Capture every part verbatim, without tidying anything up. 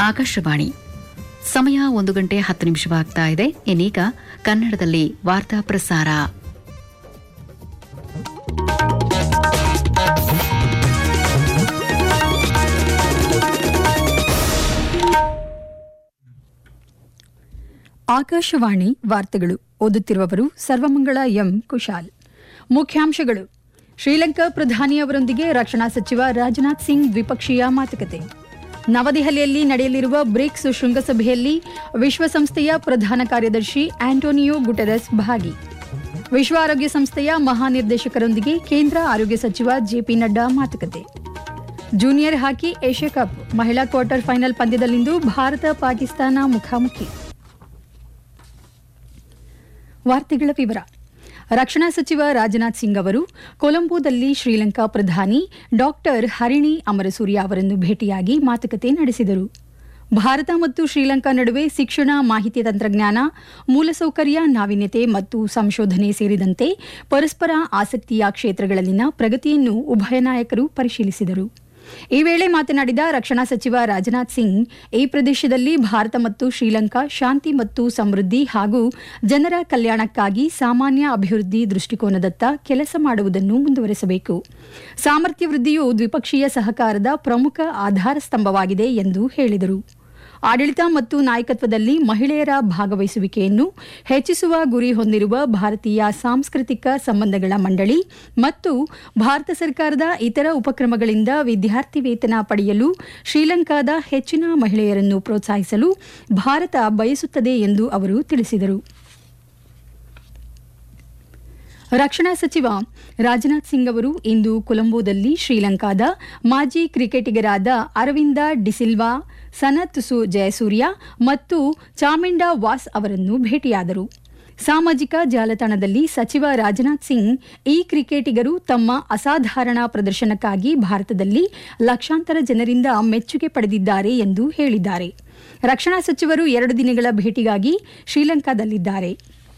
ಆಕಾಶವಾಣಿ ಸಮಯ ಒಂದು ಗಂಟೆ ಹತ್ತು ನಿಮಿಷವಾಗ್ತಾ ಇದೆ. ಇನ್ನೀಗ ಕನ್ನಡದಲ್ಲಿ ವಾರ್ತಾ ಪ್ರಸಾರ. ಆಕಾಶವಾಣಿ ವಾರ್ತೆಗಳು. ಓದುತ್ತಿರುವವರು ಸರ್ವಮಂಗಳ ಎಂ ಕುಶಾಲ್. ಮುಖ್ಯಾಂಶಗಳು: ಶ್ರೀಲಂಕಾ ಪ್ರಧಾನಿಯವರೊಂದಿಗೆ ರಕ್ಷಣಾ ಸಚಿವ ರಾಜನಾಥ್ ಸಿಂಗ್ ದ್ವಿಪಕ್ಷೀಯ ಮಾತುಕತೆ. ನವದೆಹಲಿಯಲ್ಲಿ ನಡೆಯಲಿರುವ ಬ್ರಿಕ್ಸ್ ಶೃಂಗಸಭೆಯಲ್ಲಿ ವಿಶ್ವಸಂಸ್ಥೆಯ ಪ್ರಧಾನ ಕಾರ್ಯದರ್ಶಿ ಆಂಟೋನಿಯೋ ಗುಟೆರಸ್ ಭಾಗಿ. ವಿಶ್ವ ಆರೋಗ್ಯ ಸಂಸ್ಥೆಯ ಮಹಾನಿರ್ದೇಶಕರೊಂದಿಗೆ ಕೇಂದ್ರ ಆರೋಗ್ಯ ಸಚಿವ ಜೆಪಿ ನಡ್ಡಾ ಮಾತುಕತೆ. ಜೂನಿಯರ್ ಹಾಕಿ ಏಷ್ಯಾ ಕಪ್ ಮಹಿಳಾ ಕ್ವಾರ್ಟರ್ ಫೈನಲ್ ಪಂದ್ಯದಲ್ಲಿಂದು ಭಾರತ ಪಾಕಿಸ್ತಾನ ಮುಖಾಮುಖಿ. ವಾರ್ತೆಗಳ ವಿವರ. ರಕ್ಷಣಾ ಸಚಿವ ರಾಜನಾಥ್ ಸಿಂಗ್ ಅವರು ಕೊಲಂಬೋದಲ್ಲಿ ಶ್ರೀಲಂಕಾ ಪ್ರಧಾನಿ ಡಾಕ್ಟರ್ ಹರಿಣಿ ಅಮರಸೂರ್ಯ ಅವರನ್ನು ಭೇಟಿಯಾಗಿ ಮಾತುಕತೆ ನಡೆಸಿದರು. ಭಾರತ ಮತ್ತು ಶ್ರೀಲಂಕಾ ನಡುವೆ ಶಿಕ್ಷಣ, ಮಾಹಿತಿ ತಂತ್ರಜ್ಞಾನ, ಮೂಲಸೌಕರ್ಯ, ನಾವೀನ್ಯತೆ ಮತ್ತು ಸಂಶೋಧನೆ ಸೇರಿದಂತೆ ಪರಸ್ಪರ ಆಸಕ್ತಿಯ ಕ್ಷೇತ್ರಗಳಲ್ಲಿನ ಪ್ರಗತಿಯನ್ನು ಉಭಯ ನಾಯಕರು ಪರಿಶೀಲಿಸಿದರು. ಈ ವೇಳೆ ಮಾತನಾಡಿದ ರಕ್ಷಣಾ ಸಚಿವ ರಾಜನಾಥ್ ಸಿಂಗ್, ಈ ಪ್ರದೇಶದಲ್ಲಿ ಭಾರತ ಮತ್ತು ಶ್ರೀಲಂಕಾ ಶಾಂತಿ ಮತ್ತು ಸಮೃದ್ಧಿ ಹಾಗೂ ಜನರ ಕಲ್ಯಾಣಕ್ಕಾಗಿ ಸಾಮಾನ್ಯ ಅಭಿವೃದ್ಧಿ ದೃಷ್ಟಿಕೋನದತ್ತ ಕೆಲಸ ಮಾಡುವುದನ್ನು ಮುಂದುವರೆಸಬೇಕು. ಸಾಮರ್ಥ್ಯ ವೃದ್ಧಿಯು ದ್ವಿಪಕ್ಷೀಯ ಸಹಕಾರದ ಪ್ರಮುಖ ಆಧಾರ ಸ್ತಂಭವಾಗಿದೆ ಎಂದು ಹೇಳಿದರು. ಆಡಳಿತ ಮತ್ತು ನಾಯಕತ್ವದಲ್ಲಿ ಮಹಿಳೆಯರ ಭಾಗವಹಿಸುವಿಕೆಯನ್ನು ಹೆಚ್ಚಿಸುವ ಗುರಿ ಹೊಂದಿರುವ ಭಾರತೀಯ ಸಾಂಸ್ಕೃತಿಕ ಸಂಬಂಧಗಳ ಮಂಡಳಿ ಮತ್ತು ಭಾರತ ಸರ್ಕಾರದ ಇತರ ಉಪಕ್ರಮಗಳಿಂದ ವಿದ್ಯಾರ್ಥಿ ವೇತನ ಪಡೆಯಲು ಶ್ರೀಲಂಕಾದ ಹೆಚ್ಚಿನ ಮಹಿಳೆಯರನ್ನು ಪ್ರೋತ್ಸಾಹಿಸಲು ಭಾರತ ಬಯಸುತ್ತದೆ ಎಂದು ಅವರು ತಿಳಿಸಿದರು. ರಕ್ಷಣಾ ಸಚಿವ ರಾಜನಾಥ್ ಸಿಂಗ್ ಅವರು ಇಂದು ಕೊಲಂಬೋದಲ್ಲಿ ಶ್ರೀಲಂಕಾದ ಮಾಜಿ ಕ್ರಿಕೆಟಿಗರಾದ ಅರವಿಂದ ಡಿಸಿಲ್ವಾ, ಸನತ್ ಸು ಜಯಸೂರ್ಯ ಮತ್ತು ಚಾಮಿಂಡಾ ವಾಸ್ ಅವರನ್ನು ಭೇಟಿಯಾದರು. ಸಾಮಾಜಿಕ ಜಾಲತಾಣದಲ್ಲಿ ಸಚಿವ ರಾಜನಾಥ್ ಸಿಂಗ್, ಈ ಕ್ರಿಕೆಟಿಗರು ತಮ್ಮ ಅಸಾಧಾರಣ ಪ್ರದರ್ಶನಕ್ಕಾಗಿ ಭಾರತದಲ್ಲಿ ಲಕ್ಷಾಂತರ ಜನರಿಂದ ಮೆಚ್ಚುಗೆ ಪಡೆದಿದ್ದಾರೆ ಎಂದು ಹೇಳಿದ್ದಾರೆ. ರಕ್ಷಣಾ ಸಚಿವರು ಎರಡು ದಿನಗಳ ಭೇಟಿಗಾಗಿ ಶ್ರೀಲಂಕಾದಲ್ಲಿದ್ದಾರೆ.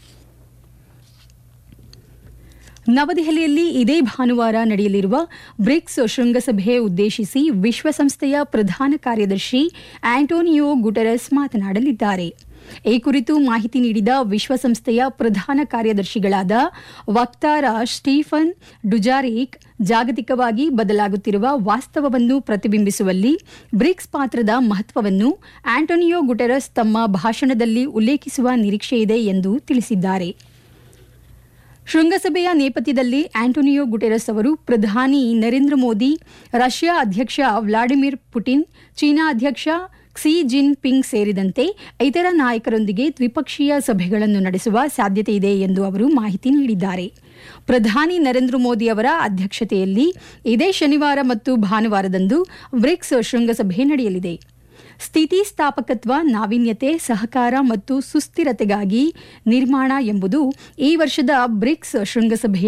ನವದೆಹಲಿಯಲ್ಲಿ ಇದೇ ಭಾನುವಾರ ನಡೆಯಲಿರುವ ಬ್ರಿಕ್ಸ್ ಶೃಂಗಸಭೆ ಉದ್ದೇಶಿಸಿ ವಿಶ್ವಸಂಸ್ಥೆಯ ಪ್ರಧಾನ ಕಾರ್ಯದರ್ಶಿ ಆಂಟೋನಿಯೋ ಗುಟೆರಸ್ ಮಾತನಾಡಲಿದ್ದಾರೆ. ಈ ಕುರಿತು ಮಾಹಿತಿ ನೀಡಿದ ವಿಶ್ವಸಂಸ್ಥೆಯ ಪ್ರಧಾನ ಕಾರ್ಯದರ್ಶಿಗಳಾದ ವಕ್ತಾರ ಸ್ಟೀಫನ್ ಡುಜಾರಿಕ್, ಜಾಗತಿಕವಾಗಿ ಬದಲಾಗುತ್ತಿರುವ ವಾಸ್ತವವನ್ನು ಪ್ರತಿಬಿಂಬಿಸುವಲ್ಲಿ ಬ್ರಿಕ್ಸ್ ಪಾತ್ರದ ಮಹತ್ವವನ್ನು ಆಂಟೋನಿಯೋ ಗುಟೆರಸ್ ತಮ್ಮ ಭಾಷಣದಲ್ಲಿ ಉಲ್ಲೇಖಿಸುವ ನಿರೀಕ್ಷೆಯಿದೆ ಎಂದು ತಿಳಿಸಿದ್ದಾರೆ. ಶೃಂಗಸಭೆಯ ನೇಪಥ್ಯದಲ್ಲಿ ಆಂಟೋನಿಯೋ ಗುಟೆರಸ್ ಅವರು ಪ್ರಧಾನಿ ನರೇಂದ್ರ ಮೋದಿ, ರಷ್ಯಾ ಅಧ್ಯಕ್ಷ ವ್ಲಾಡಿಮಿರ್ ಪುಟಿನ್, ಚೀನಾ ಅಧ್ಯಕ್ಷ ಕ್ಸಿ ಜಿನ್ ಪಿಂಗ್ ಸೇರಿದಂತೆ ಇತರ ನಾಯಕರೊಂದಿಗೆ ದ್ವಿಪಕ್ಷೀಯ ಸಭೆಗಳನ್ನು ನಡೆಸುವ ಸಾಧ್ಯತೆಯಿದೆ ಎಂದು ಅವರು ಮಾಹಿತಿ ನೀಡಿದ್ದಾರೆ. ಪ್ರಧಾನಿ ನರೇಂದ್ರ ಮೋದಿ ಅವರ ಅಧ್ಯಕ್ಷತೆಯಲ್ಲಿ ಇದೇ ಶನಿವಾರ ಮತ್ತು ಭಾನುವಾರದಂದು ಬ್ರಿಕ್ಸ್ ಶೃಂಗಸಭೆ ನಡೆಯಲಿದೆ. ಸ್ಥಿತಿಸ್ಥಾಪಕತ್ವ, ನಾವೀನ್ಯತೆ, ಸಹಕಾರ ಮತ್ತು ಸುಸ್ಥಿರತೆಗಾಗಿ ನಿರ್ಮಾಣ ಎಂಬುದು ಈ ವರ್ಷದ ಬ್ರಿಕ್ಸ್ ಶೃಂಗಸಭೆಯ